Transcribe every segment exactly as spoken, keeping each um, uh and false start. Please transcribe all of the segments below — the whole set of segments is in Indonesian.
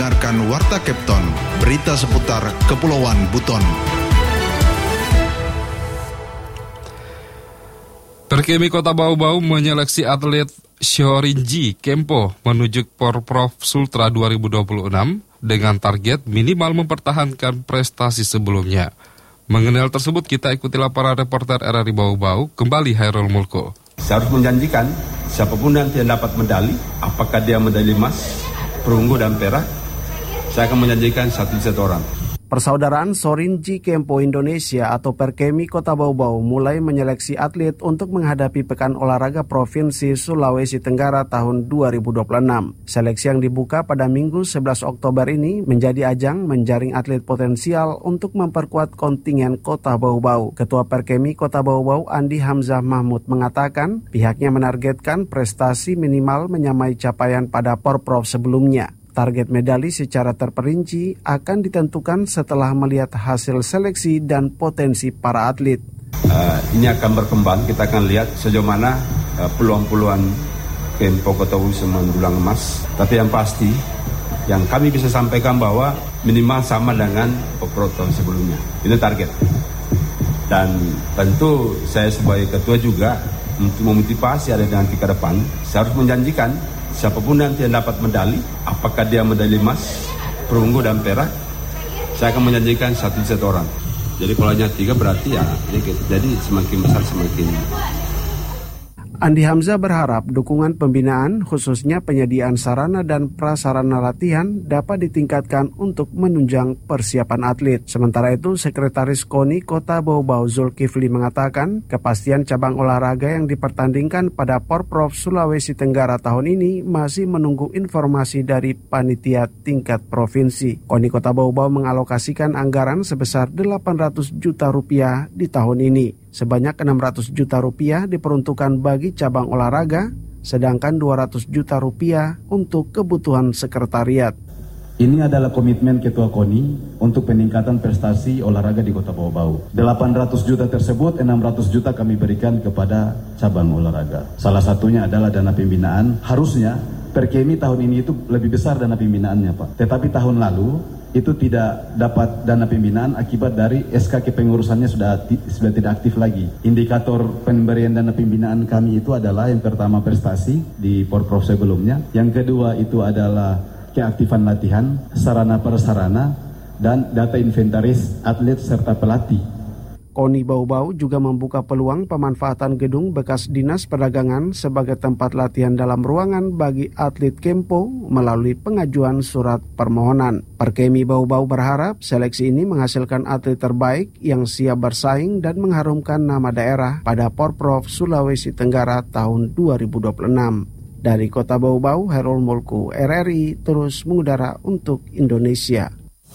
mendengarkan Warta Kepton, berita seputar Kepulauan Buton. Perkemi Kota Bau-Bau menyeleksi atlet Shorinji Kempo menuju Porprov Sultra dua ribu dua puluh enam dengan target minimal mempertahankan prestasi sebelumnya. Mengenai hal tersebut, kita ikuti laporan reporter R R I Bau-Bau, kembali Hairul Mulko. Saya harus menjanjikan siapapun nanti yang dapat medali, apakah dia medali emas, perunggu dan perak, saya akan menjanjikan satu-satu orang. Persaudaraan Shorinji Kempo Indonesia atau Perkemi Kota Bau-Bau mulai menyeleksi atlet untuk menghadapi Pekan Olahraga Provinsi Sulawesi Tenggara tahun dua ribu dua puluh enam. Seleksi yang dibuka pada Minggu sebelas Oktober ini menjadi ajang menjaring atlet potensial untuk memperkuat kontingen Kota Bau-Bau. Ketua Perkemi Kota Bau-Bau Andi Hamzah Mahmud mengatakan pihaknya menargetkan prestasi minimal menyamai capaian pada Porprov sebelumnya. Target medali secara terperinci akan ditentukan setelah melihat hasil seleksi dan potensi para atlet. Uh, ini akan berkembang, kita akan lihat sejauh mana uh, peluang-peluang Kempo Kota Bau mendulang emas. Tapi yang pasti, yang kami bisa sampaikan bahwa minimal sama dengan Porprov tahun sebelumnya. Ini target. Dan tentu saya sebagai ketua juga untuk memotivasi ada nanti ke depan, saya harus menjanjikan siapapun nanti yang dapat medali, apakah dia medali emas, perunggu dan perak, saya akan menjanjikan satu-satu orang. Jadi kalau hanya tiga berarti ya, jadi semakin besar semakin. Andi Hamzah berharap dukungan pembinaan, khususnya penyediaan sarana dan prasarana latihan, dapat ditingkatkan untuk menunjang persiapan atlet. Sementara itu, Sekretaris KONI Kota Bau-Bau Zulkifli mengatakan, kepastian cabang olahraga yang dipertandingkan pada Porprov Sulawesi Tenggara tahun ini masih menunggu informasi dari panitia tingkat provinsi. KONI Kota Bau-Bau mengalokasikan anggaran sebesar delapan ratus juta rupiah di tahun ini. Sebanyak enam ratus juta rupiah diperuntukkan bagi cabang olahraga, sedangkan dua ratus juta rupiah untuk kebutuhan sekretariat. Ini adalah komitmen Ketua KONI untuk peningkatan prestasi olahraga di Kota Bau-Bau. delapan ratus juta tersebut, enam ratus juta kami berikan kepada cabang olahraga. Salah satunya adalah dana pembinaan. Harusnya Perkemi tahun ini itu lebih besar dana pembinaannya, Pak. Tetapi tahun lalu itu tidak dapat dana pembinaan akibat dari S K kepengurusannya sudah sudah tidak aktif lagi. Indikator pemberian dana pembinaan kami itu adalah yang pertama prestasi di Porprov sebelumnya, yang kedua itu adalah keaktifan latihan, sarana prasarana, dan data inventaris atlet serta pelatih. KONI Bau-Bau juga membuka peluang pemanfaatan gedung bekas Dinas Perdagangan sebagai tempat latihan dalam ruangan bagi atlet Kempo melalui pengajuan surat permohonan. Perkemi Bau-Bau berharap seleksi ini menghasilkan atlet terbaik yang siap bersaing dan mengharumkan nama daerah pada Porprov Sulawesi Tenggara tahun dua ribu dua puluh enam. Dari Kota Bau-Bau, Hairul Mulku, R R I terus mengudara untuk Indonesia.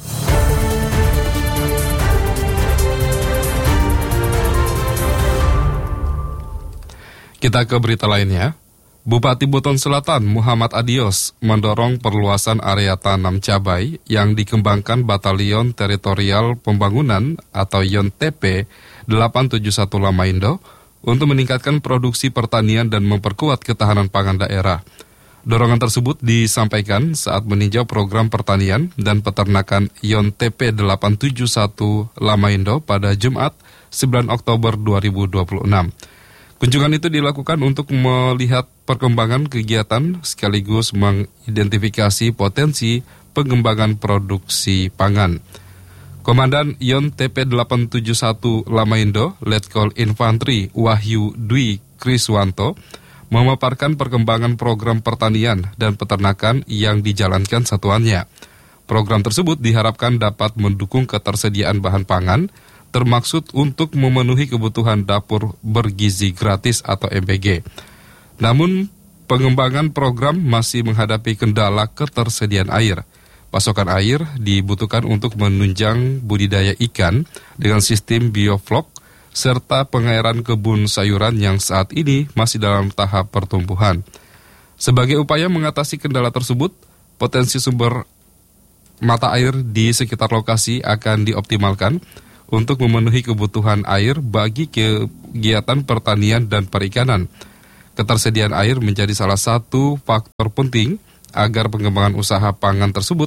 Kita ke berita lainnya. Bupati Buton Selatan Muhammad Adios mendorong perluasan area tanam cabai yang dikembangkan Batalion Teritorial Pembangunan atau Y O N T P delapan tujuh satu Lamaindo untuk meningkatkan produksi pertanian dan memperkuat ketahanan pangan daerah. Dorongan tersebut disampaikan saat meninjau program pertanian dan peternakan Y O N T P delapan tujuh satu Lamaindo pada Jumat sembilan Oktober dua ribu dua puluh enam. Kunjungan itu dilakukan untuk melihat perkembangan kegiatan sekaligus mengidentifikasi potensi pengembangan produksi pangan. Komandan Y O N T P delapan tujuh satu Lamaindo, Letkol Infantri Wahyu Dwi Kriswanto, memaparkan perkembangan program pertanian dan peternakan yang dijalankan satuannya. Program tersebut diharapkan dapat mendukung ketersediaan bahan pangan, termaksud untuk memenuhi kebutuhan dapur bergizi gratis atau M B G. Namun, pengembangan program masih menghadapi kendala ketersediaan air. Pasokan air dibutuhkan untuk menunjang budidaya ikan dengan sistem bioflok serta pengairan kebun sayuran yang saat ini masih dalam tahap pertumbuhan. Sebagai upaya mengatasi kendala tersebut, potensi sumber mata air di sekitar lokasi akan dioptimalkan untuk memenuhi kebutuhan air bagi kegiatan pertanian dan perikanan. Ketersediaan air menjadi salah satu faktor penting agar pengembangan usaha pangan tersebut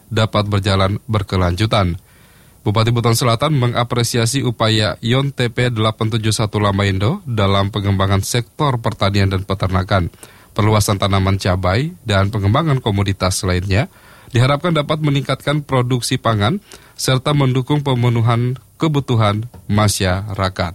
dapat berjalan berkelanjutan. Bupati Buton Selatan mengapresiasi upaya Y O N T P delapan tujuh satu Lamaindo dalam pengembangan sektor pertanian dan peternakan, perluasan tanaman cabai, dan pengembangan komoditas lainnya diharapkan dapat meningkatkan produksi pangan serta mendukung pemenuhan kebutuhan masyarakat.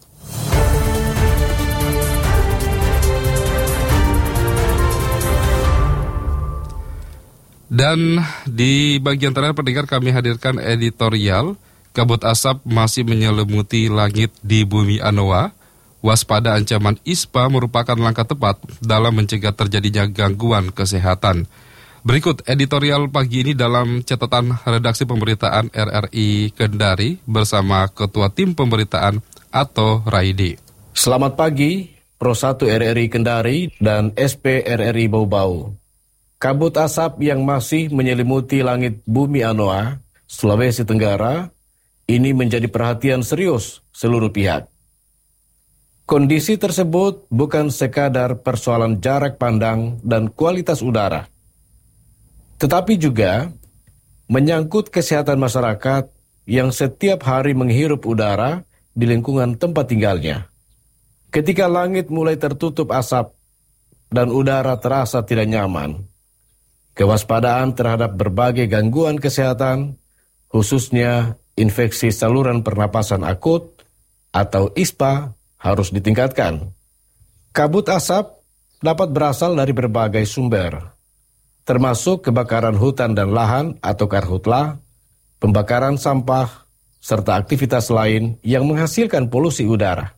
Dan di bagian terakhir pendengar kami hadirkan editorial Kabut asap masih menyelimuti langit di bumi Anoa. Waspada ancaman ISPA merupakan langkah tepat dalam mencegah terjadinya gangguan kesehatan. Berikut editorial pagi ini dalam catatan redaksi pemberitaan R R I Kendari bersama Ketua Tim Pemberitaan Ato Raidi. Selamat pagi, Pro satu R R I Kendari dan S P R R I Bau-Bau. Kabut asap yang masih menyelimuti langit bumi Anoa, Sulawesi Tenggara, ini menjadi perhatian serius seluruh pihak. Kondisi tersebut bukan sekadar persoalan jarak pandang dan kualitas udara, tetapi juga menyangkut kesehatan masyarakat yang setiap hari menghirup udara di lingkungan tempat tinggalnya. Ketika langit mulai tertutup asap dan udara terasa tidak nyaman, kewaspadaan terhadap berbagai gangguan kesehatan, khususnya infeksi saluran pernapasan akut atau ISPA, harus ditingkatkan. Kabut asap dapat berasal dari berbagai sumber, termasuk kebakaran hutan dan lahan atau karhutla, pembakaran sampah, serta aktivitas lain yang menghasilkan polusi udara.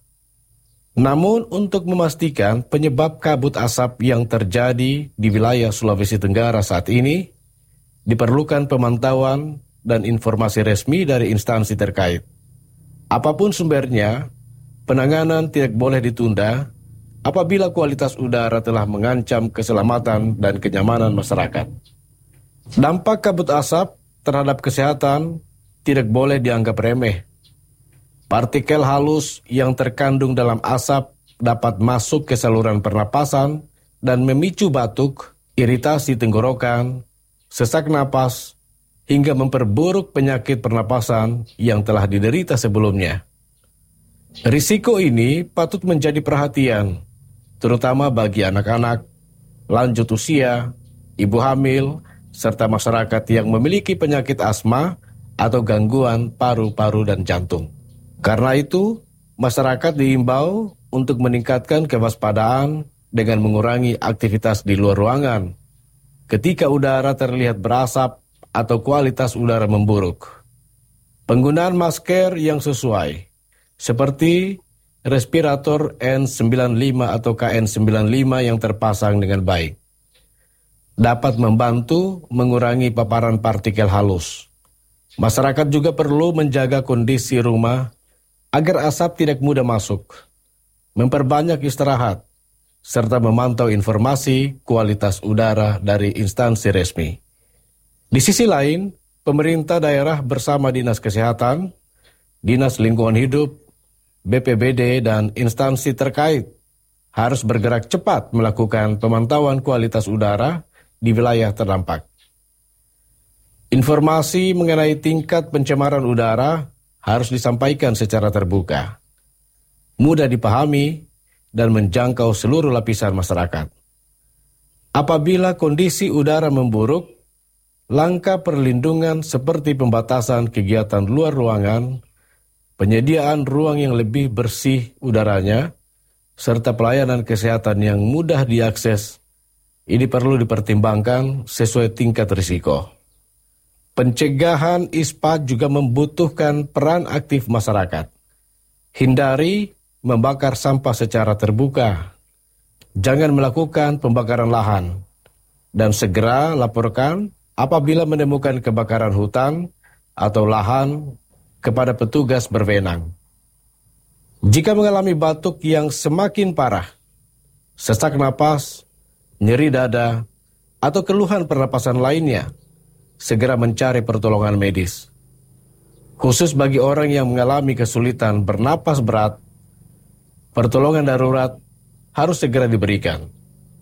Namun untuk memastikan penyebab kabut asap yang terjadi di wilayah Sulawesi Tenggara saat ini, diperlukan pemantauan dan informasi resmi dari instansi terkait. Apapun sumbernya, penanganan tidak boleh ditunda apabila kualitas udara telah mengancam keselamatan dan kenyamanan masyarakat. Dampak kabut asap terhadap kesehatan tidak boleh dianggap remeh. Partikel halus yang terkandung dalam asap dapat masuk ke saluran pernapasan dan memicu batuk, iritasi tenggorokan, sesak napas, hingga memperburuk penyakit pernapasan yang telah diderita sebelumnya. Risiko ini patut menjadi perhatian, terutama bagi anak-anak, lanjut usia, ibu hamil, serta masyarakat yang memiliki penyakit asma atau gangguan paru-paru dan jantung. Karena itu, masyarakat diimbau untuk meningkatkan kewaspadaan dengan mengurangi aktivitas di luar ruangan ketika udara terlihat berasap atau kualitas udara memburuk. Penggunaan masker yang sesuai, seperti respirator N sembilan puluh lima atau K N sembilan puluh lima yang terpasang dengan baik, dapat membantu mengurangi paparan partikel halus. Masyarakat juga perlu menjaga kondisi rumah agar asap tidak mudah masuk, memperbanyak istirahat, serta memantau informasi kualitas udara dari instansi resmi. Di sisi lain, pemerintah daerah bersama Dinas Kesehatan, Dinas Lingkungan Hidup, B P B D, dan instansi terkait harus bergerak cepat melakukan pemantauan kualitas udara di wilayah terdampak. Informasi mengenai tingkat pencemaran udara harus disampaikan secara terbuka, mudah dipahami, dan menjangkau seluruh lapisan masyarakat. Apabila kondisi udara memburuk, langkah perlindungan seperti pembatasan kegiatan luar ruangan, penyediaan ruang yang lebih bersih udaranya, serta pelayanan kesehatan yang mudah diakses, ini perlu dipertimbangkan sesuai tingkat risiko. Pencegahan ISPA juga membutuhkan peran aktif masyarakat. Hindari membakar sampah secara terbuka. Jangan melakukan pembakaran lahan. Dan segera laporkan apabila menemukan kebakaran hutan atau lahan kepada petugas berwenang. Jika mengalami batuk yang semakin parah, sesak napas, nyeri dada, atau keluhan pernapasan lainnya, segera mencari pertolongan medis. Khusus bagi orang yang mengalami kesulitan bernapas berat, pertolongan darurat harus segera diberikan.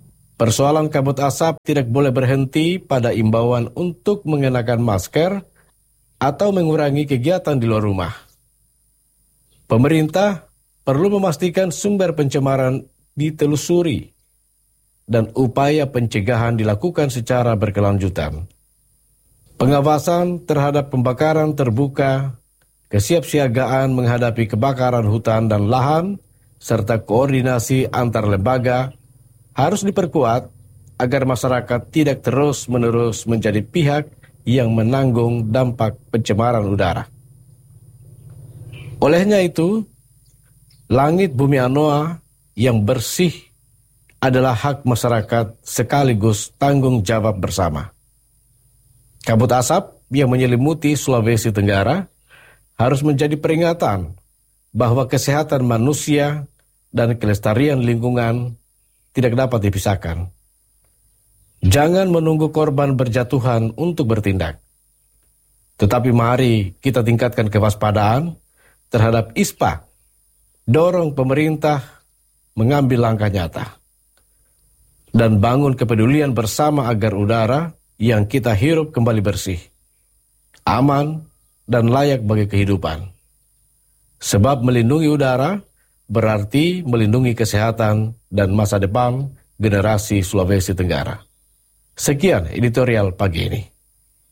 Persoalan kabut asap tidak boleh berhenti pada imbauan untuk mengenakan masker atau mengurangi kegiatan di luar rumah. Pemerintah perlu memastikan sumber pencemaran ditelusuri dan upaya pencegahan dilakukan secara berkelanjutan. Pengawasan terhadap pembakaran terbuka, kesiapsiagaan menghadapi kebakaran hutan dan lahan, serta koordinasi antar lembaga harus diperkuat agar masyarakat tidak terus-menerus menjadi pihak yang menanggung dampak pencemaran udara. Olehnya itu, langit bumi Anoa yang bersih adalah hak masyarakat sekaligus tanggung jawab bersama. Kabut asap yang menyelimuti Sulawesi Tenggara harus menjadi peringatan bahwa kesehatan manusia dan kelestarian lingkungan tidak dapat dipisahkan. Jangan menunggu korban berjatuhan untuk bertindak. Tetapi mari kita tingkatkan kewaspadaan terhadap I S P A. Dorong pemerintah mengambil langkah nyata. Dan bangun kepedulian bersama agar udara yang kita hirup kembali bersih, aman, dan layak bagi kehidupan. Sebab melindungi udara berarti melindungi kesehatan dan masa depan generasi Sulawesi Tenggara. Sekian editorial pagi ini.